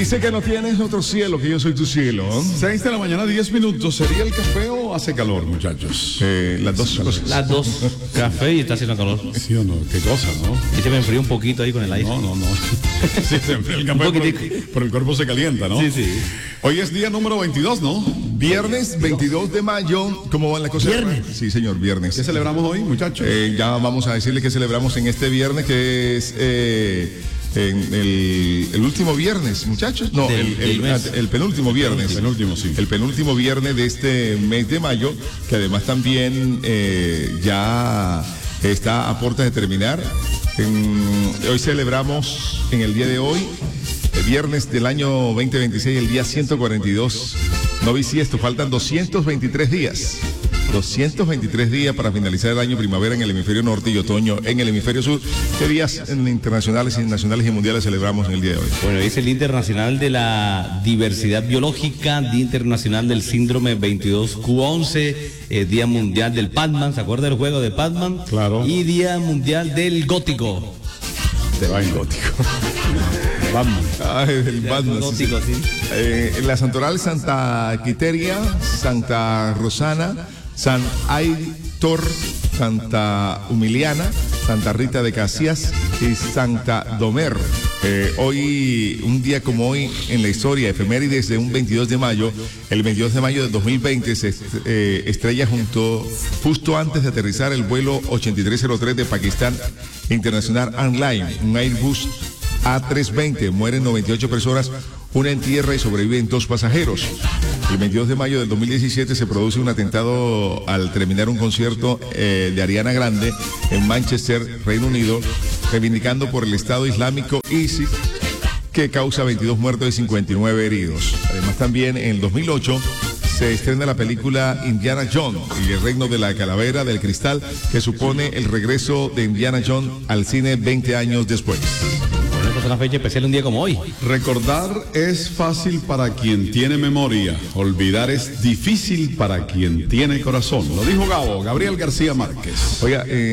Dice que no tienes otro cielo, que yo soy tu cielo. 6 de la mañana, 10 minutos. ¿Sería el café o hace calor, muchachos? Las dos cosas. Las dos. Café y está haciendo calor. ¿Sí o no? Qué cosa, ¿no? Y se me enfrió un poquito ahí con el aire. No. Sí, se enfría el café, pero el cuerpo se calienta, ¿no? Sí. Hoy es día número 22, ¿no? Viernes 22 de mayo. ¿Cómo van las cosas? ¿Viernes? Sí, señor, viernes. ¿Qué celebramos hoy, muchachos? Ya vamos a decirle que celebramos en este viernes, que es el último viernes, muchachos. No, el penúltimo viernes. El penúltimo, sí. El penúltimo viernes de este mes de mayo, que además también ya está a puertas de terminar. Hoy celebramos, en el día de hoy, el viernes del año 2026, el día 142. No bisiesto, faltan 223 días. 223 días para finalizar el año primavera en el hemisferio norte y otoño en el hemisferio sur. ¿Qué días internacionales, nacionales y mundiales celebramos en el día de hoy? Bueno, es el Día Internacional de la Diversidad Biológica, Día Internacional del Síndrome 22Q11, Día Mundial del Pac-Man, ¿se acuerda del juego de Pac-Man? Claro. Y Día Mundial del Gótico. Del gótico. Batman. El Batman. Gótico, sí. La Santoral Santa Quiteria, Santa Rosana, San Aitor, Santa Humiliana, Santa Rita de Casillas y Santa Domer. Hoy, un día como hoy en la historia, efemérides de un 22 de mayo, el 22 de mayo de 2020 se estrella justo antes de aterrizar el vuelo 8303 de Pakistán International Airlines, un Airbus A320, mueren 98 personas, una en tierra y sobreviven 2 pasajeros. El 22 de mayo del 2017 se produce un atentado al terminar un concierto de Ariana Grande en Manchester, Reino Unido, reivindicando por el Estado Islámico ISIS, que causa 22 muertos y 59 heridos. Además, también en el 2008 se estrena la película Indiana Jones y el reino de la calavera del cristal, que supone el regreso de Indiana Jones al cine 20 años después. Es una fecha especial, un día como hoy. Recordar es fácil para quien tiene memoria. Olvidar es difícil para quien tiene corazón. Lo dijo Gabriel García Márquez. Oiga,